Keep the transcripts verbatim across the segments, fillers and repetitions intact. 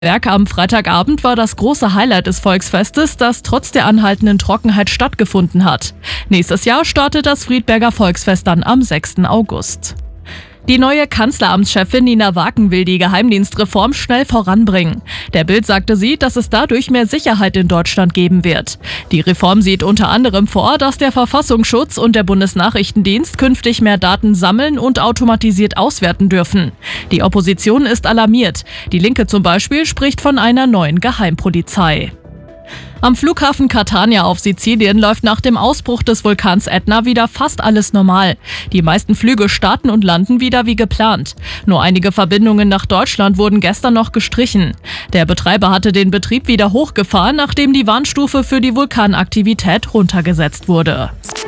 Werk am Freitagabend war das große Highlight des Volksfestes, das trotz der anhaltenden Trockenheit stattgefunden hat. Nächstes Jahr startet das Friedberger Volksfest dann am sechsten August. Die neue Kanzleramtschefin Nina Waken will die Geheimdienstreform schnell voranbringen. Der Bild sagte sie, dass es dadurch mehr Sicherheit in Deutschland geben wird. Die Reform sieht unter anderem vor, dass der Verfassungsschutz und der Bundesnachrichtendienst künftig mehr Daten sammeln und automatisiert auswerten dürfen. Die Opposition ist alarmiert. Die Linke zum Beispiel spricht von einer neuen Geheimpolizei. Am Flughafen Catania auf Sizilien läuft nach dem Ausbruch des Vulkans Ätna wieder fast alles normal. Die meisten Flüge starten und landen wieder wie geplant. Nur einige Verbindungen nach Deutschland wurden gestern noch gestrichen. Der Betreiber hatte den Betrieb wieder hochgefahren, nachdem die Warnstufe für die Vulkanaktivität runtergesetzt wurde.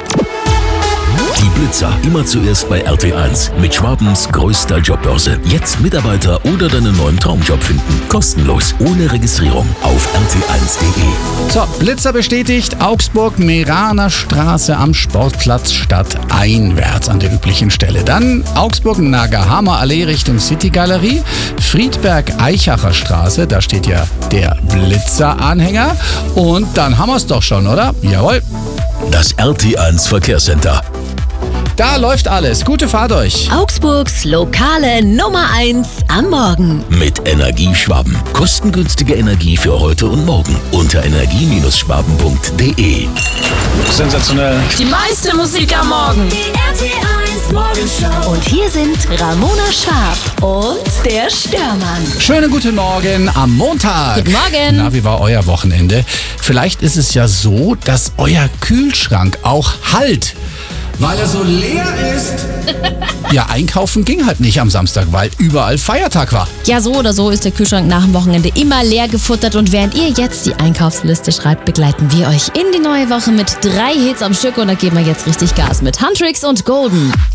Die Blitzer immer zuerst bei R T eins mit Schwabens größter Jobbörse. Jetzt Mitarbeiter oder deinen neuen Traumjob finden. Kostenlos, ohne Registrierung auf r t eins punkt d e. So, Blitzer bestätigt, Augsburg, Meraner Straße am Sportplatz stadteinwärts an der üblichen Stelle. Dann Augsburg, Nagahama Allee Richtung City Galerie. Friedberg, Eichacher Straße, da steht ja der Blitzer-Anhänger. Und dann haben wir es doch schon, oder? Jawohl. Das R T eins Verkehrscenter. Da läuft alles. Gute Fahrt euch. Augsburgs lokale Nummer eins am Morgen. Mit Energieschwaben. Kostengünstige Energie für heute und morgen. Unter energie schwaben punkt d e. Sensationell. Die meiste Musik am Morgen. Die R T eins Morgenshow. Und hier sind Ramona Schwab und der Störmann. Schönen guten Morgen am Montag. Guten Morgen. Na, wie war euer Wochenende? Vielleicht ist es ja so, dass euer Kühlschrank auch halt, weil er so leer ist. Ja, einkaufen ging halt nicht am Samstag, weil überall Feiertag war. Ja, so oder so ist der Kühlschrank nach dem Wochenende immer leer gefuttert und während ihr jetzt die Einkaufsliste schreibt, begleiten wir euch in die neue Woche mit drei Hits am Stück und da geben wir jetzt richtig Gas mit Huntrix und Golden.